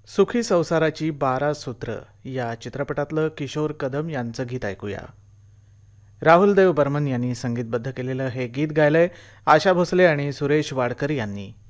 सुखी संसाराची 12 सूत्र या चित्रपटातलं किशोर कदम यांचं गीत ऐकूया. राहुल देव बर्मन यांनी संगीतबद्ध केलेलं हे गीत गायलंय आशा भोसले आणि सुरेश वाडकर यांनी.